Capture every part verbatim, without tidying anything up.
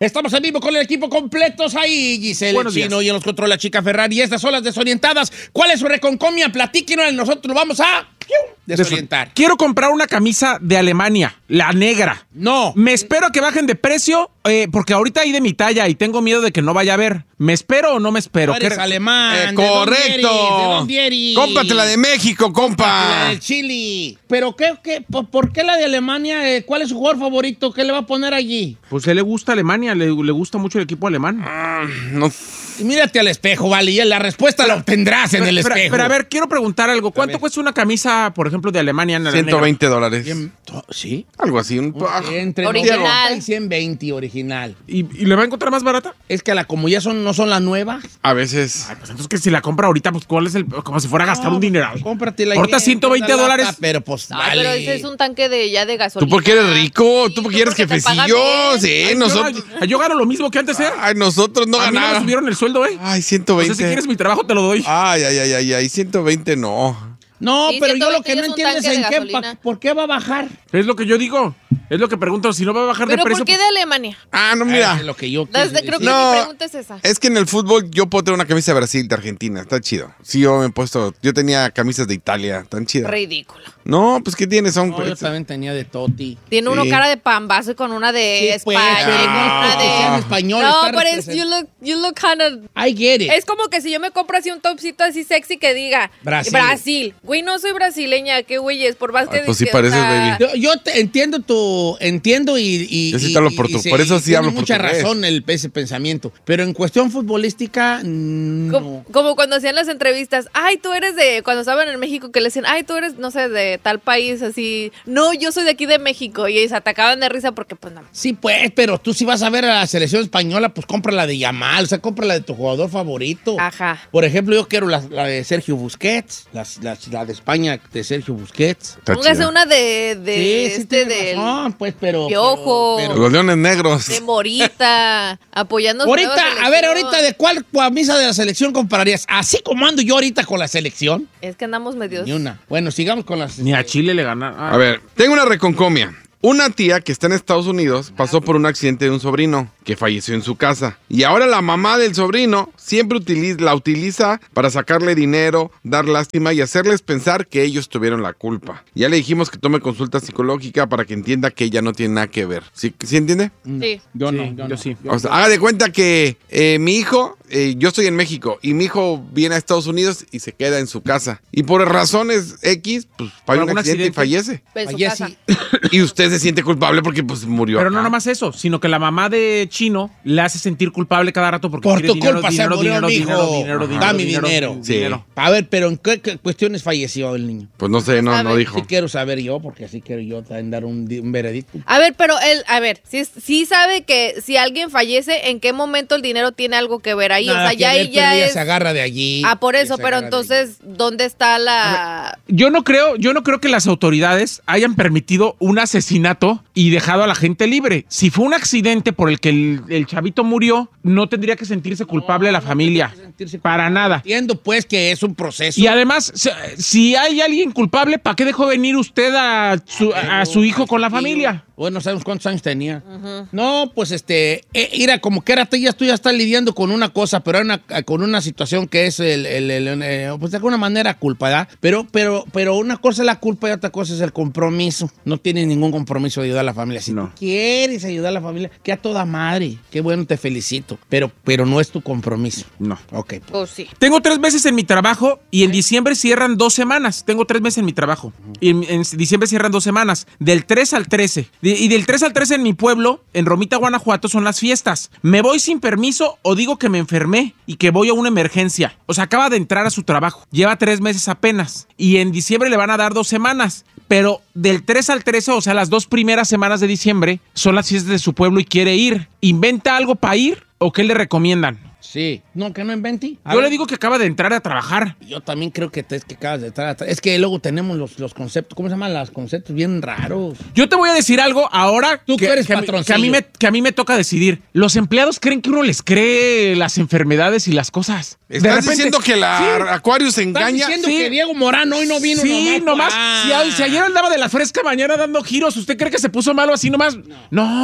Estamos en vivo con el equipo completos ahí. Giselle, el Chino y en los controles la chica Ferrari. Y estas son las desorientadas. ¿Cuál es su reconcomia? Platíquenos y nosotros lo vamos a desorientar. Quiero comprar una camisa de Alemania, la negra. No. Me espero a que bajen de precio, eh, porque ahorita hay de mi talla y tengo miedo de que no vaya a haber. ¿Me espero o no me espero? No eres ¿Qué? alemán. Eh, ¿de correcto. dónde eres? ¿De dónde eres? Cómpratela de México, compa. La del Chile. ¿Pero qué, qué, por, por qué la de Alemania? Eh, ¿Cuál es su jugador favorito? ¿Qué le va a poner allí? Pues a él le gusta Alemania, le, le gusta mucho el equipo alemán. Ah, no. Y mírate al espejo, vale, y la respuesta la obtendrás en pero, el pero, espejo. Pero a ver, quiero preguntar algo. ¿Cuánto cuesta una camisa, por ejemplo, de Alemania en la ciento veinte dólares. ¿Sí? Algo así. Un, Entre original. noventa y ciento veinte original. ¿Y, ¿Y le va a encontrar más barata? Es que la, como ya son, no son las nuevas. A veces. Ay, pues entonces que si la compra ahorita, pues ¿cuál es el...? Como si fuera a gastar No, un dineral. Cómpratela. Ahorita bien, ciento veinte una lata, dólares. Pero pues Ay, vale. pero ese es un tanque de ya de gasolina. Tú porque eres rico, tú porque tú eres porque te pagan jefecillo. bien. Sí, Ay, nosotros. Yo, yo gano lo mismo que antes, ¿eh? Ay, nosotros no a mí no me ganamos. subieron el sueldo, ¿eh? Ay, ciento veinte. O sea, si quieres mi trabajo, te lo doy. Ay, ay, ay, ay, ay, ciento veinte no. No, Sí, pero yo lo ciento veinte que no es un entiendo es tanque en de qué, gasolina. pa- ¿por qué va a bajar? Es lo que yo digo. Es lo que pregunto. Si no va a bajar de ¿Pero precio... por qué de Alemania? Ah, no, mira. Es lo que yo Desde, quise creo que decir. No. mi pregunta es esa. Es que en el fútbol yo puedo tener una camisa de Brasil, de Argentina. Está chido. Sí, yo me he puesto. Yo tenía camisas de Italia. Tan chidas. Ridículo. No, pues ¿qué tienes? Son. No, yo también tenía de Toti. Tiene Sí. uno cara de pambazo con una de Sí, pues, España. pero y con no, una porque de... sean españoles, No, está pero es, you look, you look kind of... I get it. Es como que si yo me compro así un topcito así sexy que diga Brasil. Brasil. Güey, no soy brasileña, qué güey es, por más que Ay, pues sí diga, pareces, o sea, baby. Yo, yo te entiendo tu, entiendo y, y, Yo sí y- te hablo y- portu- y se- por eso y sí tiene hablo mucha portugués. razón el, ese pensamiento, pero en cuestión futbolística mm, Como, no. como cuando hacían las entrevistas, ay, tú eres de, cuando estaban en México, que le decían, ay, tú eres, no sé, de tal país, así, no, yo soy de aquí de México, y se atacaban de risa porque, pues, nada. Sí, pues, pero tú si vas a ver a la selección española, pues compra la de Yamal, o sea, compra la de tu jugador favorito. Ajá. Por ejemplo, yo quiero la, la de Sergio Busquets, la, la- la de España de Sergio Busquets. Está Póngase chida. una de, de sí, sí, este, tienes del, razón, pues, pero... Piojo. pero- pero- Los leones negros. de Morita, apoyando a su nueva Ahorita, a ver, selección. ahorita, ¿de cuál camisa de la selección comprarías? Así como ando yo ahorita con la selección. Es que andamos medios. Ni una. Bueno, sigamos con las... Ni a Chile le ganaron. Ah. A ver, tengo una reconcomia. Una tía que está en Estados Unidos pasó por un accidente de un sobrino que falleció en su casa. Y ahora la mamá del sobrino siempre utiliza, la utiliza para sacarle dinero, dar lástima y hacerles pensar que ellos tuvieron la culpa. Ya le dijimos que tome consulta psicológica para que entienda que ella no tiene nada que ver. ¿Sí, ¿sí entiende? Sí. Yo Sí, no, yo, yo no. sí. O sea, haga de cuenta que eh, mi hijo, eh, yo estoy en México y mi hijo viene a Estados Unidos y se queda en su casa. Y por razones X, pues falla un algún accidente, accidente? y fallece. En su Oye, casa. sí. Y usted se siente culpable porque pues murió. Pero acá. no nomás eso, sino que la mamá de Chino le hace sentir culpable cada rato porque Por quiere tu dinero, culpa se dinero, murió dinero, mi dinero, hijo. dinero, dinero, Da mi dinero, dinero. Sí. dinero. A ver, pero ¿en qué, qué cuestiones falleció el niño? Pues no sé, no, no ¿Sabe? dijo. Sí quiero saber yo, porque así quiero yo también dar un, di- un veredicto. A ver, pero él, a ver, sí, sí sabe que si alguien fallece, ¿en qué momento el dinero tiene algo que ver ahí? Nada o sea, que ya ver, ahí pero ya ella es... se agarra de allí. Ah, por Ella eso, se pero agarra de entonces, ¿dónde está la...? Yo no creo, yo no creo que las autoridades hayan permitido un asesinato y dejado a la gente libre. Si fue un accidente por el que el, el chavito murió, no tendría que sentirse culpable la familia. tendría que sentirse Para nada. Entiendo, pues, que es un proceso. Y además, si- si hay alguien culpable, ¿para qué dejó venir usted a su, a su hijo con la familia? Bueno, no sabemos cuántos años tenía. No, pues este, eh, mira, como que era, ya tú ya estás lidiando con una cosa, pero hay una, con una situación que es el, el- el- eh, pues de alguna manera culpa, ¿verdad? Pero, pero, pero una cosa es la culpa y otra cosa es el compromiso. No tienes ningún compromiso de ayudar a la familia. Si No. tú quieres ayudar a la familia, que a toda madre. Qué bueno, te felicito. Pero, pero no es tu compromiso. No. Ok. pues. Pues sí. Tengo tres meses en mi trabajo y en diciembre cierran dos semanas. Tengo tres meses en mi trabajo. Y en, en diciembre cierran dos semanas. Del tres al trece. De- y del tres al trece en mi pueblo, en Romita, Guanajuato, son las fiestas. ¿Me voy sin permiso o digo que me enfermé y que voy a una emergencia? O sea, acaba de entrar a su trabajo. Lleva tres meses apenas. Y en diciembre le van a dar dos semanas. Pero del tres al trece, o sea, las dos primeras semanas de diciembre, son las fiestas de su pueblo y quiere ir. ¿Inventa algo para ir o qué le recomiendan? Sí. No, que no invente. A Yo ver. le digo que acaba de entrar a trabajar. Yo también creo que te, es que acabas de estar atrás. Es que luego tenemos los, los conceptos, ¿cómo se llaman? Los conceptos bien raros. Yo te voy a decir algo ahora Tú que eres que, a mí- patroncillo. que a mí me, que a mí me toca decidir. Los empleados creen que uno les cree las enfermedades y las cosas. De ¿Estás repente- diciendo que la Sí. Aquarius se ¿Estás engaña? diciendo Sí. que Diego Morán hoy no vino Sí, nomás. Ah. Si, a- si ayer andaba de la fresca mañana dando giros, ¿usted cree que se puso malo así nomás? No.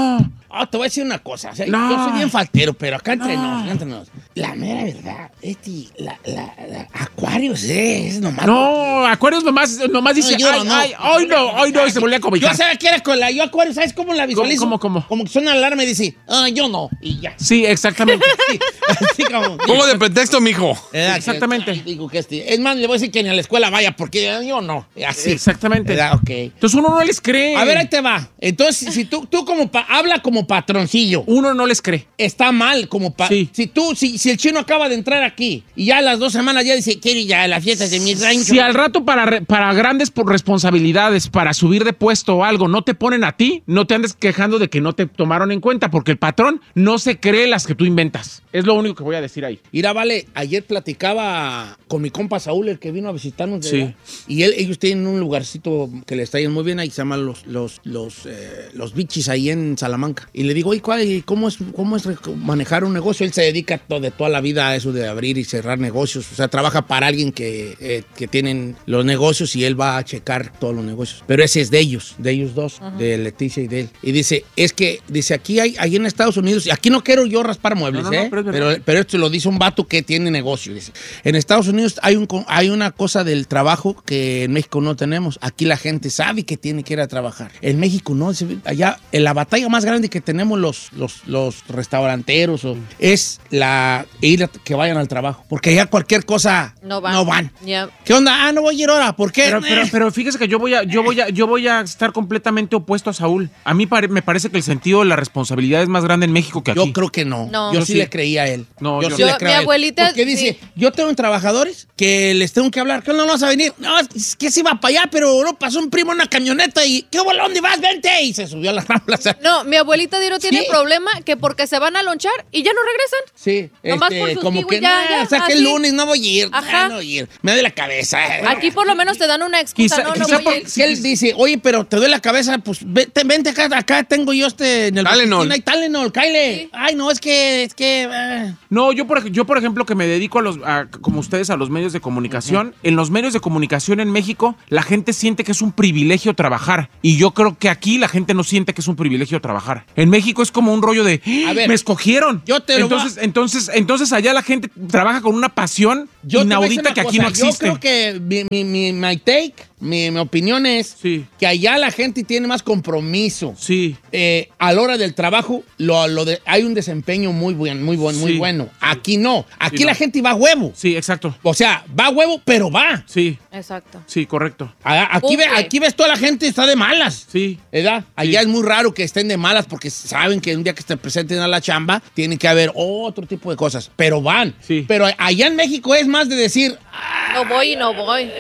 Oh, te voy a decir una cosa. O sea, No. yo soy bien faltero, pero acá entre No. nos, acá entre nos. La mera verdad, este, la, la, la Acuarios eh, es nomás. No, Acuarios nomás, nomás dice, No, yo ay, no. ay, ay, no, ay, no, y se volvió a Yo cobijar. sabía que era con la yo Acuarios, ¿sabes cómo la visualizo? ¿Cómo, cómo, cómo? Como que suena la alarma y dice, ah, yo no, y ya. Sí, exactamente. Sí, así como. Pongo de pretexto, mijo. ¿Verdad? Exactamente. Ay, digo que este, es más, le voy a decir que ni a la escuela vaya, porque yo no. Así. Exactamente. ¿Verdad? Ok. Entonces uno no les cree. A ver, ahí te va. Entonces, si tú, tú como pa- habla como patroncillo, Uno no les cree. está mal como pa- Sí. si tú, si, si el chino acaba de entrar aquí y ya a las dos semanas ya dice, quiero ir ya a las fiestas de mi rancho. Si al rato para, re- para grandes por responsabilidades, para subir de puesto o algo, no te ponen a ti, no te andes quejando de que no te tomaron en cuenta, porque el patrón no se cree las que tú inventas. Es lo único que voy a decir ahí. Mira, vale, ayer platicaba con mi compa Saúl, el que vino a visitarnos. de Sí. allá, y él, ellos tienen un lugarcito que le está yendo muy bien ahí, se llama Los, los, los, eh, los Bichis, ahí en Salamanca. Y le digo, oye, ¿cuál- ¿cómo es, cómo es rec- manejar un negocio? Él se dedica to- de toda la vida a eso de abrir y cerrar negocios. O sea, trabaja para alguien que, eh, que tienen los negocios y él va a checar todos los negocios. Pero ese es de ellos, de ellos dos, de Leticia y de él. Y dice, es que, dice, aquí hay, ahí en Estados Unidos, y aquí no quiero yo raspar muebles, No, no, no, ¿eh? pero es verdad. pero, pero esto lo dice un vato que tiene negocio. Dice, en Estados Unidos hay, un, co- hay una cosa del trabajo que en México no tenemos. Aquí la gente sabe que tiene que ir a trabajar. En México no. Dice, allá, en la batalla más grande que tenemos los, los, los restauranteros o, es la ir a, que vayan al trabajo. Porque allá cualquier cosa No van. no van. Ya. ¿Qué onda? Ah, no voy a ir ahora. ¿Por qué? Pero, pero, Eh. pero fíjese que yo voy a, yo voy a, yo voy a estar completamente opuesto a Saúl. A mí pare- me parece que el sentido de la responsabilidad es más grande en México que aquí. Yo creo que no. No. Yo Yo sí, sí. le creía a él. No, yo sí no. le Yo- creo mi a él. abuelita, Porque dice, sí. yo tengo trabajadores que les tengo que hablar. ¿Qué no vas a venir? No, es que se iba para allá, pero no pasó un primo en una camioneta y ¿qué bola? ¿Dónde vas? Vente. Y se subió a la rambla. O sea, No, mi abuelita Diro tiene Sí. problema que porque se van a lonchar y ya no regresan. sí. Nomás este, por sus como kiwis, que ya, no, ya, o sea, que así. el lunes no voy a ir. Ajá. No voy a ir. Me duele la cabeza. Aquí por lo menos te dan una excusa. Quizá- no, no quizá voy a por- ir. Si él dice, oye, pero te duele la cabeza, pues vente, vente acá, acá tengo yo este en el Tylenol. botiquín, hay Tylenol, Kyle. Sí. Ay, no, es que, es que. eh. No, yo por, ej- yo por ejemplo que me dedico a los, a- como ustedes, a los medios de comunicación. En los medios de comunicación en México, la gente siente que es un privilegio trabajar. Y yo creo que aquí la gente no siente que es un privilegio trabajar. En México es como un rollo de, A ver, me escogieron. yo te lo voy a- entonces, entonces, entonces allá la gente trabaja con una pasión Yo te voy a decir inaudita una que aquí cosa, no existe. Yo creo que mi, mi, mi, my take, mi, mi opinión es Sí. que allá la gente tiene más compromiso. Sí. Eh, a la hora del trabajo lo, lo de, hay un desempeño muy buen, muy buen, muy Sí. bueno. Aquí no. Aquí Sí, la no. gente va a huevo. Sí, exacto. O sea, va a huevo, pero va. Sí, Exacto. sí, correcto. A- Aquí, ve- Cumple. aquí ves toda la gente está de malas. Sí. ¿Verdad? Allá Sí. es muy raro que estén de malas porque saben que un día que se presenten a la chamba tiene que haber otro tipo de cosas. Pero van. Sí. Pero allá en México es más de decir, No voy y no voy.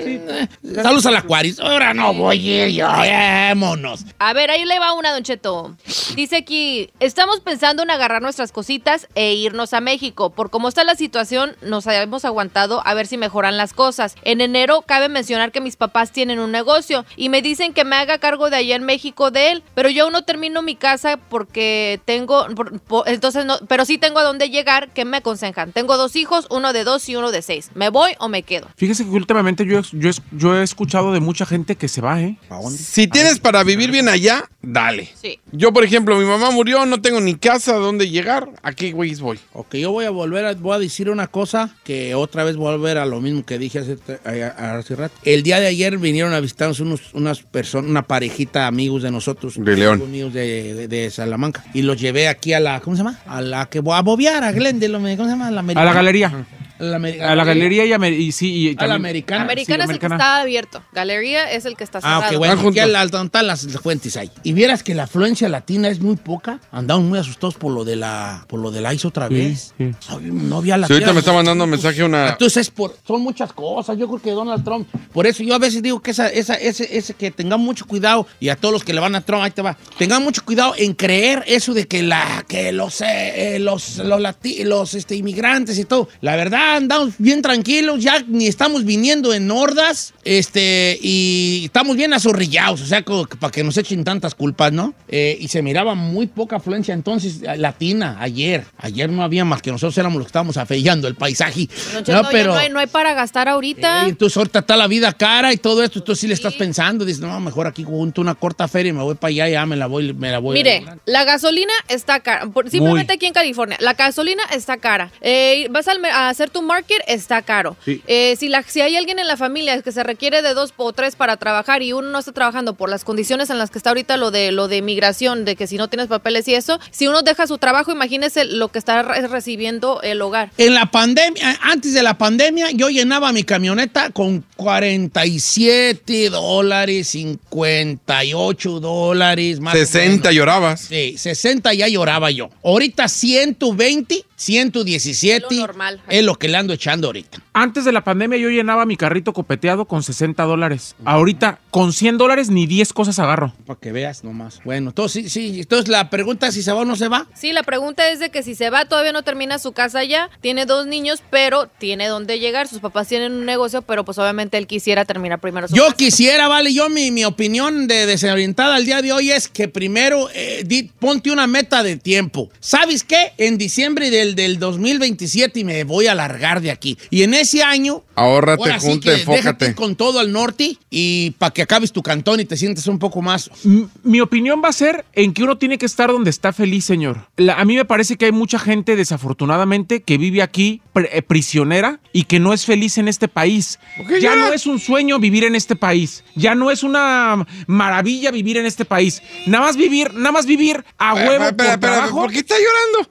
saludos al Acuario. Ahora no voy a ir yo, vámonos. A ver, ahí le va una, Don Cheto. Dice aquí, estamos pensando en agarrar nuestras cositas e irnos a México. Por cómo está la situación, nos hemos aguantado a ver si mejoran las cosas. En enero cabe mencionar que mis papás tienen un negocio y me dicen que me haga cargo de allá en México de él, pero yo aún no termino mi casa porque tengo, por- por- entonces no, pero sí tengo a dónde llegar. ¿Qué me aconsejan? Tengo dos hijos, uno de dos y uno de seis. ¿Me voy o me quedo? Fíjese que últimamente yo, yo, yo he escuchado de mucha gente que se va, ¿eh? Si tienes para vivir bien allá, dale. Sí. Yo, por ejemplo, mi mamá murió, no tengo ni casa donde llegar. ¿A qué güeyes voy? Ok, yo voy a volver a, voy a decir una cosa que otra vez voy a volver a lo mismo que dije hace, a- hace rato. El día de ayer vinieron a visitarnos unos, unas personas, una parejita amigos de nosotros. De León. amigos míos de, de- de Salamanca. Y los llevé aquí a la, ¿cómo se llama? A la que voy a bobear, a Glendale, ¿cómo se llama? A la, A americana. la galería. A la, ameri- A la galería y, a, y sí. Y A la también- americana. Americana sí, es el que americana. está abierto. Galería es el que está Ah, cerrado. ok, bueno, Ah, junto. aquí al, al donde están las fuentes ahí. Y vieras que la afluencia latina es muy poca. Andamos muy asustados por lo de la, por lo de la I C E otra Sí, vez. sí. Ay, no había la Sí, ahorita me está mandando mensaje una... Entonces, por, son muchas cosas. Yo creo que Donald Trump, por eso yo a veces digo que esa, esa, ese, ese que tengan mucho cuidado, y a todos los que le van a Trump, ahí te va, tengan mucho cuidado en creer eso de que la, que los, eh, eh, los, los, lati- los este, inmigrantes y todo. La verdad, ya andamos bien tranquilos, ya ni estamos viniendo en hordas, este, y estamos bien azorrillados, o sea, como que para que nos echen tantas culpas, ¿no? Eh, y se miraba muy poca afluencia entonces latina ayer. Ayer no había más que nosotros éramos los que estábamos afeillando el paisaje. No, no, no, pero no hay, no hay para gastar ahorita. Eh, entonces ahorita está la vida cara y todo esto, entonces sí le estás sí. pensando, dices, no, mejor aquí junto una corta feria y me voy para allá, ya me la voy, me la voy. Mire, a la gasolina está cara, simplemente muy. Aquí en California, la gasolina está cara. Eh, vas al, a hacer tu market, está caro. Sí. Eh, si, la, si hay alguien en la familia que se requiere de dos o tres para trabajar y uno no está trabajando por las condiciones en las que está ahorita lo de lo de migración, de que si no tienes papeles y eso, si uno deja su trabajo, imagínese lo que está re recibiendo el hogar. En la pandemia, antes de la pandemia, yo llenaba mi camioneta con cuarenta y siete dólares, cincuenta y ocho dólares, más sesenta llorabas. Sí, sesenta ya lloraba yo. Ahorita ciento veinte, ciento diecisiete es lo, normal, es lo que le ando echando ahorita. Antes de la pandemia yo llenaba mi carrito copeteado con sesenta dólares. Ahorita con cien dólares ni diez cosas agarro. Para que veas nomás. Bueno, entonces sí, sí. Entonces la pregunta es si se va o no se va. Sí, la pregunta es de que si se va todavía no termina su casa ya. Tiene dos niños, pero tiene dónde llegar. Sus papás tienen un negocio, pero pues obviamente él quisiera terminar primero su Yo casa. quisiera, vale, yo mi, mi opinión de desorientada al día de hoy es que primero eh, di, ponte una meta de tiempo. ¿Sabes qué? En diciembre del, del dos mil veintisiete y me voy a largar de aquí. Y en ese año... Ahórrate, junte, sí enfócate. Con todo al norte y para que acabes tu cantón y te sientes un poco más... M mi opinión va a ser en que uno tiene que estar donde está feliz, señor. La, a mí me parece que hay mucha gente, desafortunadamente, que vive aquí eh, prisionera y que no es feliz en este país. Ya, ya no es un sueño vivir en este país. Ya no es una maravilla vivir en este país. Nada más vivir, nada más vivir a huevo espera, espera, por espera, trabajo. ¿Por qué está llorando?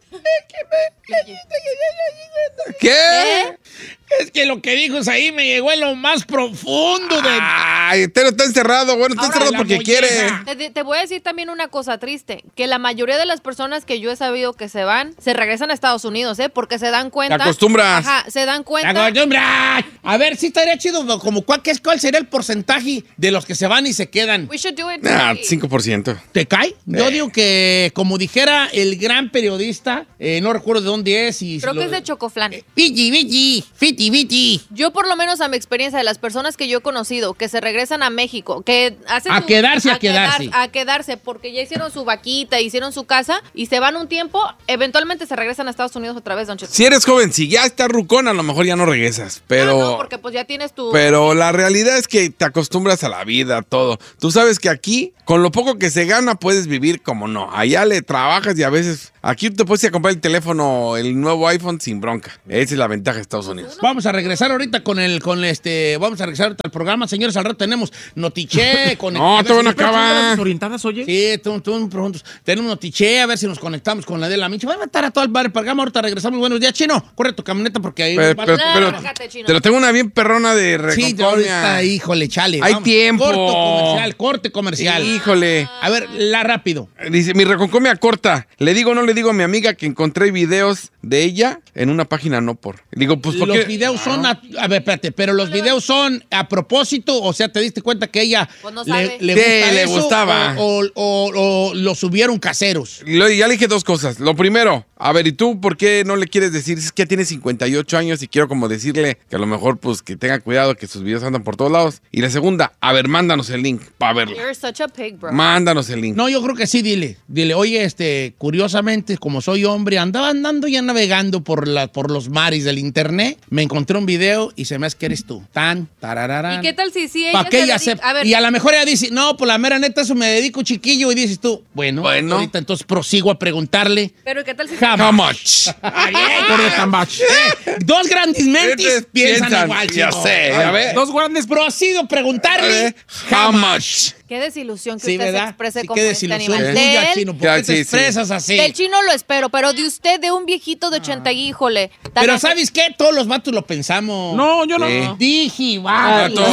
¿Qué? ¿Qué? Es que lo que dijo es ahí me llegó en lo más profundo de... Ay, Tero está encerrado, bueno, está Ahora, encerrado porque quiere. Te, te voy a decir también una cosa triste, que la mayoría de las personas que yo he sabido que se van, se regresan a Estados Unidos, ¿eh? Porque se dan cuenta... Te acostumbras. Ajá, se dan cuenta... Te acostumbras. A ver, sí estaría chido, como cuál, cuál sería el porcentaje de los que se van y se quedan. We should do it ah, cinco por ciento. ¿Te cae? Eh. Yo digo que, como dijera el gran periodista, eh, no recuerdo de dónde es. Y Creo lo, que es de Chocoflan. Eh, Viti, Viti, Fiti, Viti. Yo por lo menos a mi experiencia de las personas que yo he conocido que se regresan a México, que hacen a su, quedarse, a, a quedarse, quedar, a quedarse, porque ya hicieron su vaquita, hicieron su casa y se van un tiempo, eventualmente se regresan a Estados Unidos otra vez, don Cheto. Si eres joven, si ya estás rucón, a lo mejor ya no regresas, pero... Ah, no, porque pues ya tienes tu... Pero la realidad es que te acostumbras a la vida, a todo. Tú sabes que aquí, con lo poco que se gana, puedes vivir como no. Allá le trabajas y a veces... Aquí te puedes ir a comprar el teléfono, el nuevo iPhone sin bronca. Esa es la ventaja de Estados Unidos. Vamos a regresar ahorita con el, con este, vamos a regresar ahorita al programa, señores. Al rato tenemos Notiche. Con no, el, todavía no acaba. ¿Orientadas, oye? Sí, tú, tú, tenemos Notiche, a ver si nos conectamos con la de la Mincha. Vamos a estar a todo el bar el programa. Ahorita regresamos. Buenos días, Chino. Corre tu camioneta porque ahí... Pero, pero, no, pero, bájate, Chino. Pero tengo una bien perrona de recomponia. Sí, ahorita, híjole, chale. Hay vamos. tiempo. Corto comercial, corte comercial. Híjole. A ver, la rápido. Dice, mi reconcomia corta. Le digo o no le digo a mi amiga que encontré videos de ella en una página no por. Digo, pues ¿por Los qué? videos son... A, a ver, espérate, pero los videos son a propósito, o sea, ¿te diste cuenta que ella pues no le, le, sí, gusta le eso, gustaba? O, o, o, o lo subieron caseros. Lo, ya le dije dos cosas. Lo primero, a ver, ¿y tú por qué no le quieres decir? Es que ya tiene cincuenta y ocho años y quiero como decirle que a lo mejor pues que tenga cuidado que sus videos andan por todos lados. Y la segunda, a ver, mándanos el link para verlo. You're such a pig, bro. Mándanos el link. No, yo creo que sí, dile. Dile, oye, este, curiosamente, como soy hombre, andaba andando ya navegando por, la, por los mares del internet, me encontré un video y se me hace que eres tú. Tan, tarararán. ¿Y qué tal si sí ella ¿Para qué se ella dedica? se... A ver. Y a lo mejor ella dice, no, pues la mera neta, eso me dedico chiquillo. Y dices tú, bueno, Bueno. ahorita entonces prosigo a preguntarle. Pero ¿qué tal si... How much? Por de Tambach. Eh, dos grandes mentes Ustedes piensan, piensan, igual. ya chico. sé, a ver. Dos grandes... Prosigo a preguntarle. Eh, How much? Qué desilusión que Sí, usted se ¿verdad? exprese Sí, como qué este desilusión animal. tuya, De él, Chino. ¿Por Ya, qué te sí, sí. expresas así? del Chino lo espero, pero de usted, de un viejito de ochenta, híjole. Pero También- ¿sabes qué? Todos los vatos lo pensamos. No, yo no. Sí. Dije, Ah, va.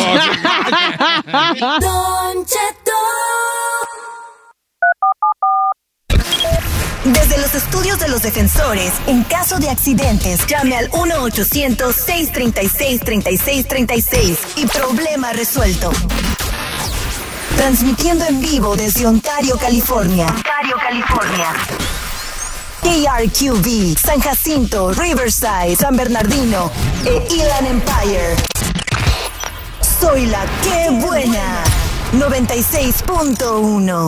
todos. Don Cheto. Desde los estudios de los defensores, en caso de accidentes, llame al uno ochocientos, seiscientos treinta y seis, treinta y seis treinta y seis y problema resuelto. Transmitiendo en vivo desde Ontario, California. Ontario, California. K R Q V, San Jacinto, Riverside, San Bernardino e Inland Empire. Soy la que buena. noventa y seis punto uno.